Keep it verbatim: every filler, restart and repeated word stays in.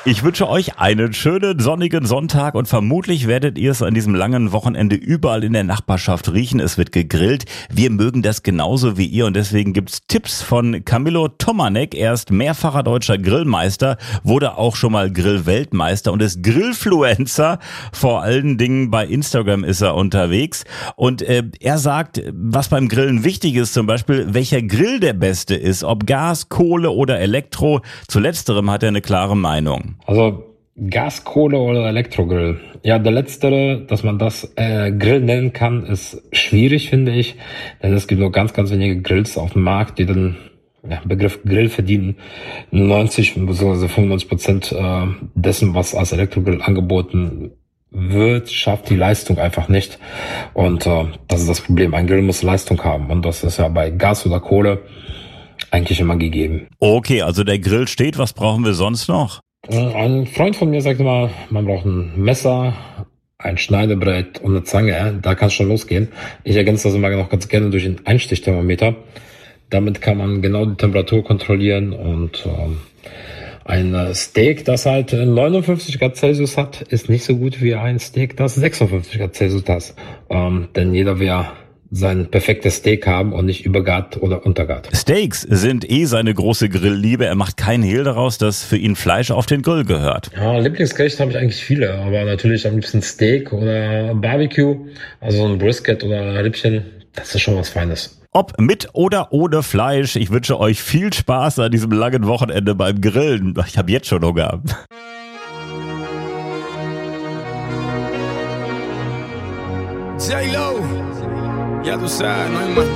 Ich wünsche euch einen schönen sonnigen Sonntag und vermutlich werdet ihr es an diesem langen Wochenende überall in der Nachbarschaft riechen. Es wird gegrillt. Wir mögen das genauso wie ihr und deswegen gibt's Tipps von Camillo Tomanek. Er ist mehrfacher deutscher Grillmeister, wurde auch schon mal Grillweltmeister und ist Grillfluencer. Vor allen Dingen bei Instagram ist er unterwegs und äh, er sagt, was beim Grillen wichtig ist, zum Beispiel, welcher Grill der beste ist, ob Gas, Kohle oder Elektro. Zu letzterem hat er eine klare Meinung. Also Gas, Kohle oder Elektrogrill. Ja, der letztere, dass man das äh, Grill nennen kann, ist schwierig, finde ich. Denn es gibt nur ganz, ganz wenige Grills auf dem Markt, die den ja, Begriff Grill verdienen. neunzig bzw. fünfundneunzig Prozent äh, dessen, was als Elektrogrill angeboten wird, schafft die Leistung einfach nicht. Und äh, das ist das Problem. Ein Grill muss Leistung haben. Und das ist ja bei Gas oder Kohle eigentlich immer gegeben. Okay, also der Grill steht. Was brauchen wir sonst noch? Ein Freund von mir sagt immer, man braucht ein Messer, ein Schneidebrett und eine Zange. Da kann es schon losgehen. Ich ergänze das immer noch ganz gerne durch den Einstichthermometer. Damit kann man genau die Temperatur kontrollieren und ähm, ein Steak, das halt neunundfünfzig Grad Celsius hat, ist nicht so gut wie ein Steak, das sechsundfünfzig Grad Celsius hat. Ähm, denn jeder will sein perfektes Steak haben und nicht übergart oder untergart. Steaks sind eh seine große Grillliebe. Er macht keinen Hehl daraus, dass für ihn Fleisch auf den Grill gehört. Ja, Lieblingsgericht habe ich eigentlich viele, aber natürlich am liebsten Steak oder Barbecue, also ein Brisket oder Rippchen, das ist schon was Feines. Ob mit oder ohne Fleisch, ich wünsche euch viel Spaß an diesem langen Wochenende beim Grillen. Ich habe jetzt schon Hunger. J-Lo, ya tú sabes, no hay más.